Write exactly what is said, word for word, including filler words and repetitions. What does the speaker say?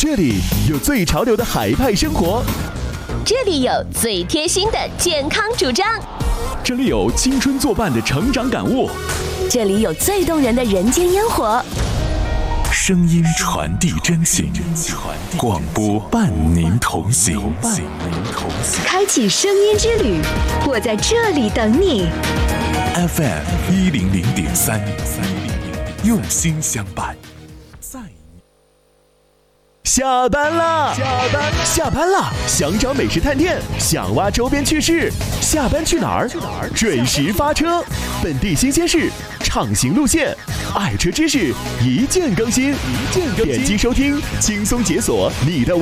这里有最潮流的海派生活， 这里有最贴心的健康主张， 这里有青春作伴的成长感悟， 这里有最动人的人间烟火。 声音传递真情，广播伴您同行。 开启声音之旅，我在这里等你。 F M 一零零点三，用心相伴。 下班啦！下班啦！下班啦！想找美食探店，想挖周边趣事，下班去哪儿？准时发车，本地新鲜事，畅行路线，爱车知识，一键更新，一键更新。点击收听，轻松解锁你的。